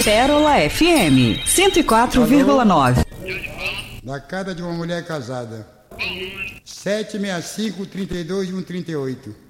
Pérola FM 104,9. Da casa de uma mulher casada. 765-32-138.